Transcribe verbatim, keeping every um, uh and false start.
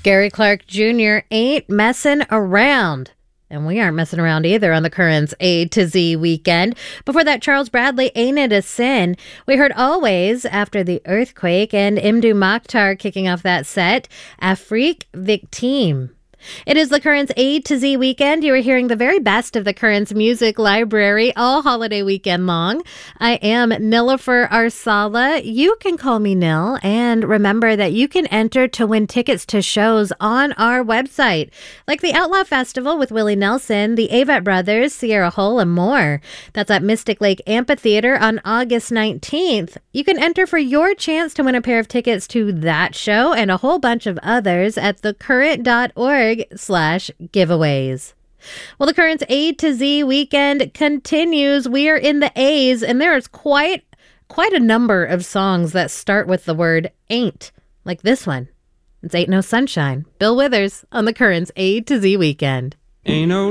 Gary Clark Junior ain't messing around. And we aren't messing around either on the Currents A to Z weekend. Before that, Charles Bradley, Ain't It a Sin? We heard Always after the earthquake, and Imdu Mokhtar kicking off that set, Afrique Victime. It is the Currents A to Z weekend. You are hearing the very best of the Currents music library all holiday weekend long. I am Nilofer Arsala. You can call me Nil. And remember that you can enter to win tickets to shows on our website, like the Outlaw Festival with Willie Nelson, the Avett Brothers, Sierra Hull, and more. That's at Mystic Lake Amphitheater on August nineteenth. You can enter for your chance to win a pair of tickets to that show and a whole bunch of others at the current dot org slash giveaways. Well, the Currents A to Z weekend continues. We are in the A's, and there's quite quite a number of songs that start with the word ain't, like this one. It's Ain't No Sunshine. Bill Withers on the Currents A to Z weekend. Ain't no